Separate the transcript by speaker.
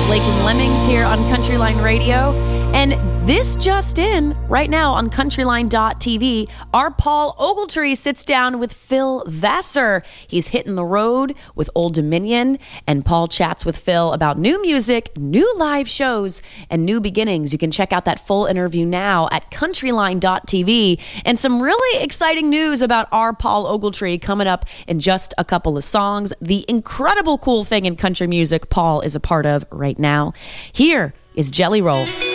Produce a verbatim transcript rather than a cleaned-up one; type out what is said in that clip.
Speaker 1: Blake Lemmings here on Countryline Radio. And this just in, right now on Countryline dot T V, our Paul Ogletree sits down with Phil Vassar. He's hitting the road with Old Dominion, and Paul chats with Phil about new music, new live shows, and new beginnings. You can check out that full interview now at Countryline dot T V. And some really exciting news about our Paul Ogletree coming up in just a couple of songs. The incredible cool thing in country music Paul is a part of right now. Here is Jelly Roll.